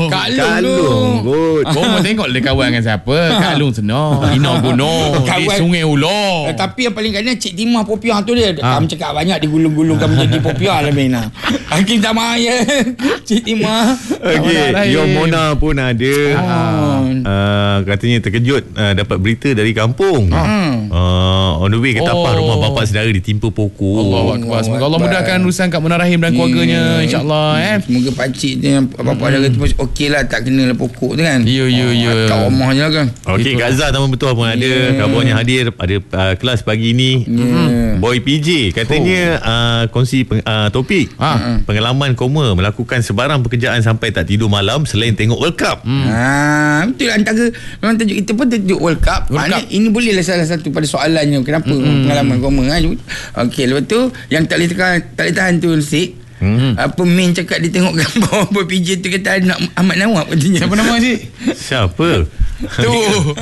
Kak Long. Good. Kau tengok dia kawan dengan siapa? Kak Long senang. Ina gunung di Sungai Ular. Tapi yang paling kadang Cik Timah Popiah tu dia. Kamu cakap banyak digulung-gulungkan menjadi Popiah lah Mena. Hakim tak maaf ya. Cik Timah. Okay, Your Mona pun ada. Katanya terkejut dapat berita dari kampung. On the way ke Tapah, rumah bapa saudara ditimpa pokok. Allahuakbar. Semoga Allah mudahkan urusan Kak Mona Rahim dan keluarganya, insya-Allah. Semoga pakcik dia apa-apa ada tu okey lah, tak kena pokok tu kan. Ya. Kat rumah je lah kan. Okey, Kak Zah Taman Betul pun ada. Kabarnya hadir pada kelas pagi ni. Boy PJ katanya kongsi topik pengalaman koma melakukan sebarang pekerjaan sampai tak tidur malam selain tengok World Cup. Betul lah, antara memang tajuk kita pun tajuk World Cup. Ini bolehlah salah satu pada soalannya kenapa pengalaman koma. Okey, lepas tu yang tak boleh tahan tu Sik. Apa Min cakap dia tengok gambar Boy PJ tu kata anak Ahmad Nawab katanya. Siapa nama Cik? Siapa? Tu.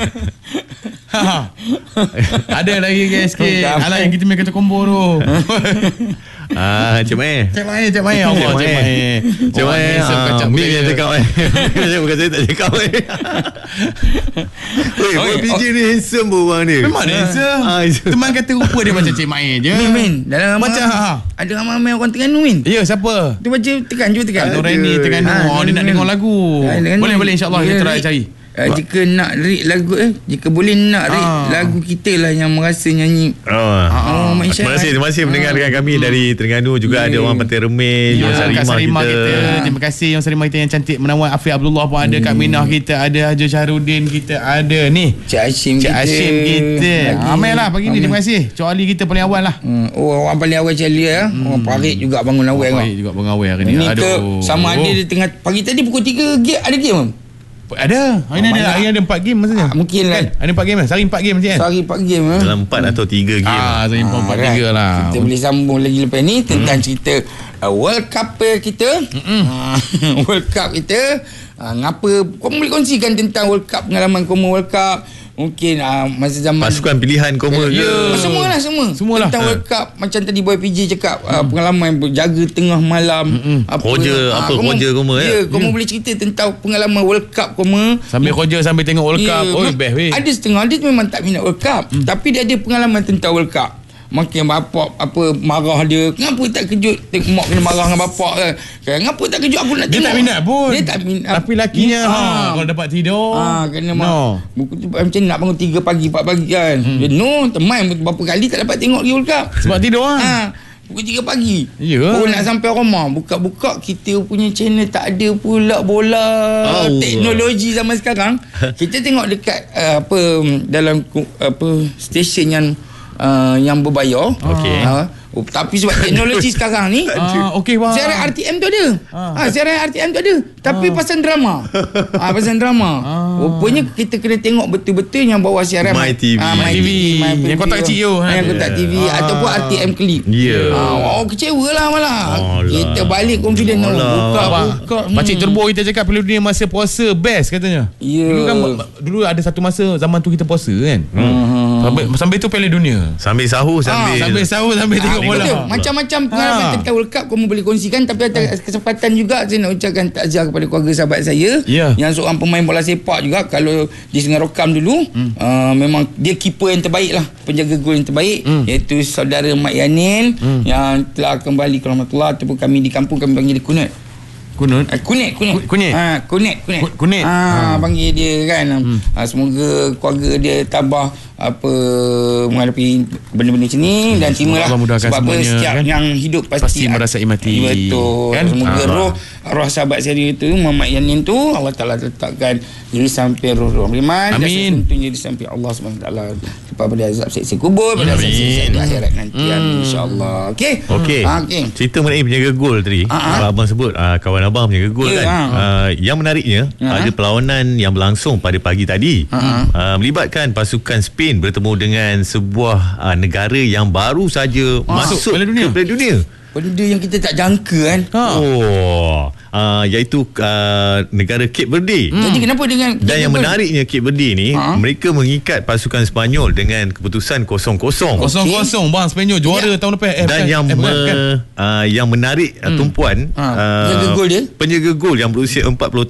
Ada lagi guys sikit. Alah yang kita main kata combo tu. Cik Mai. Cik Mai. Allah Cik Mai. Cik Mai. Min yang cakap. Bukan saya tak cakap. Boy PJ ni handsome pun orang ni. Memang dia handsome. Teman kata rupa dia macam Cik Mai je. Min dalam macam ada ramai orang Terengganu Min. Ya, siapa? Tu baca cuba tekan. Nurani Terengganu. Dia nak dengar lagu. Boleh insya-Allah kita try cari. Jika nak read lagu jika boleh nak read lagu kita lah yang merasa nyanyi. Terima kasih mendengarkan kami dari Terengganu. Juga ada orang Pantai Remeh, Yang Sarimah kita. Terima kasih Yang Sarimah kita yang cantik menawan. Afiq Abdullah pun ada, Kak Minah kita ada, Haji Syahrudin kita ada ni, Cik Hashim kita. Ramai lah pagi ni. Terima kasih Cik Ali kita paling awal lah. Orang paling awal Cik Ali ya. Orang Parit juga bangun awal. Parit juga bangun awal hari ni. Aduh, sama ada di tengah pagi tadi pukul 3 ada game. Ada. Hari ni ada 4 game maksudnya. Mungkin kan. Ada 4 game lah. Sehari 4 game macam kan? Sehari 4 game dalam 4 atau 3 game. Sehari 4 lah. Kita boleh sambung lagi lepas ni tentang cerita World Cup kita. World Cup kita. Ngapa kau boleh kongsikan tentang World Cup, pengalaman koma World Cup. Mungkin masa zaman pasukan pilihan koma ke? Semualah. Tentang World Cup. Macam tadi Boy PJ cakap, pengalaman berjaga tengah malam. Roger koma koma boleh cerita tentang pengalaman World Cup koma. Sambil roger sambil tengok World Cup. Best weh. Ada setengah dia memang tak minat World Cup, tapi dia ada pengalaman tentang World Cup. Makin bapak marah dia, kenapa tak kejut tengok mak kena marah dengan bapak kan, kenapa tak kejut aku nak tengok. Dia tak minat pun. Dia tak minat. Tapi lakinya kalau dapat tidur kena buku tu macam nak bangun 3 pagi 4 pagi kan. Teman berapa kali tak dapat tengok World Cup sebab tidur pukul 3 pagi. Baru nak sampai rumah, buka-buka kita punya channel tak ada pula bola. Teknologi zaman sekarang kita tengok dekat dalam stesen yang berbayar. Tapi sebab teknologi sekarang ni siaran RTM tu ada. Siaran RTM tu ada. Tapi pasal drama. Rupanya kita kena tengok betul-betul yang bawah siaran My TV. Yang kotak kecil yang kotak TV ataupun RTM Clip. Kecewa lah malah. Kita balik confident buka. Pakcik Turbo kita cakap Piala Dunia masa puasa best katanya. Dulu ada satu masa zaman tu kita puasa kan. Sambil tu Piala Dunia. Sambil sahur sambil tengok bola. Macam-macam pengalaman tentang World Cup kamu boleh kongsikan. Tapi atas kesempatan juga saya nak ucapkan takziah kepada keluarga sahabat saya yang seorang pemain bola sepak juga. Kalau di Sungai Rokam dulu memang dia keeper yang terbaik lah, penjaga gol yang terbaik, iaitu saudara Mat Yanin yang telah kembali ke rahmatullah. Ataupun kami di kampung kami panggil dia Kunut. Kunet. Panggil dia kan. Semoga keluarga dia tabah menghadapi benda-benda macam ni dan terimalah. Sebab setiap yang hidup pasti merasai mati. Betul kan? Semoga roh sahabat saya itu Muhammad Yanin tu Allah Ta'ala letakkan diri sampai roh beriman. Amin. Dan tentunya di samping Allah SWT pada azab siksa kubur, pada azab siksa di akhirat nanti. InsyaAllah. Okey. Cerita mengenai penjaga gol tadi, abang sebut kawan abang penjaga gol kan. Yang menariknya ada perlawanan yang berlangsung pada pagi tadi, melibatkan pasukan Spain bertemu dengan sebuah negara yang baru saja masuk ke Piala Dunia. Benda yang kita tak jangka kan. Iaitu negara Cape Verde. Jadi kenapa dengan dan yang menariknya Cape Verde ni mereka mengikat pasukan Sepanyol dengan keputusan 0-0. 0-0 bang, Sepanyol juara tahun lepas. Dan yang menarik tumpuan penjaga gol dia, penjaga gol yang berusia 40